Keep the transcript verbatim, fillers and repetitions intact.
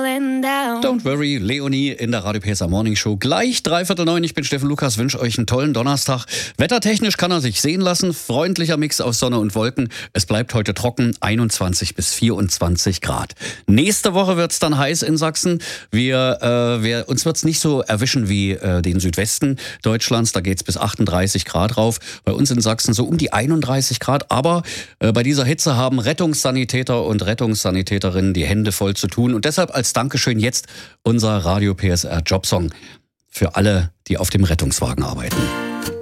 falling down. Don't worry, Leonie in der Radio P S A Morning Show. Gleich dreiviertel neun, ich bin Steffen Lukas, wünsche euch einen tollen Donnerstag. Wettertechnisch kann er sich sehen lassen, freundlicher Mix aus Sonne und Wolken. Es bleibt heute trocken, einundzwanzig bis vierundzwanzig Grad. Nächste Woche wird's dann heiß in Sachsen. Wir, äh, wir, uns wird's nicht so erwischen wie äh, den Südwesten Deutschlands, da geht's bis achtunddreißig Grad rauf. Bei uns in Sachsen so um die einunddreißig Grad, aber äh, bei dieser Hitze haben Rettungssanitäter und Rettungssanitäterinnen die Hände voll zu tun. Und deshalb als Dankeschön jetzt unser Radio P S R Jobsong für alle, die auf dem Rettungswagen arbeiten.